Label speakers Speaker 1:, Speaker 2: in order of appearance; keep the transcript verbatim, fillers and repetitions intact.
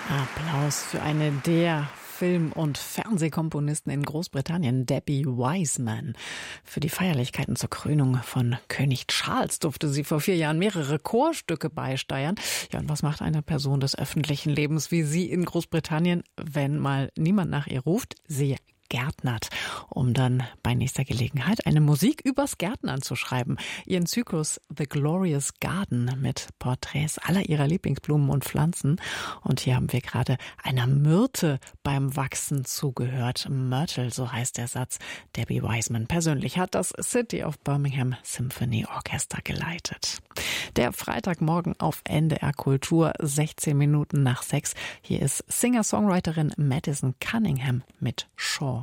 Speaker 1: Applaus für eine der Film- und Fernsehkomponisten in Großbritannien, Debbie Wiseman. Für die Feierlichkeiten zur Krönung von König Charles durfte sie vor vier Jahren mehrere Chorstücke beisteuern. Ja, und was macht eine Person des öffentlichen Lebens wie sie in Großbritannien, wenn mal niemand nach ihr ruft? Sie gärtnert, um dann bei nächster Gelegenheit eine Musik übers Gärtnern zu schreiben. Ihren Zyklus The Glorious Garden mit Porträts aller ihrer Lieblingsblumen und Pflanzen. Und hier haben wir gerade einer Myrte beim Wachsen zugehört. Myrtle, so heißt der Satz. Debbie Wiseman persönlich hat das City of Birmingham Symphony Orchestra geleitet. Der Freitagmorgen auf N D R Kultur, sechzehn Minuten nach sechs. Hier ist Singer-Songwriterin Madison Cunningham mit Shaw.